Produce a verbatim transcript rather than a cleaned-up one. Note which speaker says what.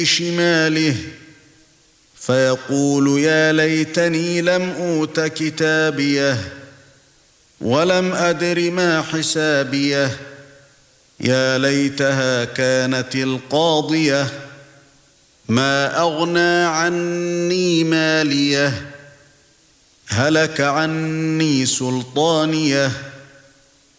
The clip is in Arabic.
Speaker 1: شماله فيقول يا ليتني لم أوت كتابيه ولم أدر ما حسابيه يا ليتها كانت القاضية ما أغنى عني ماليه هلك عني سلطانيه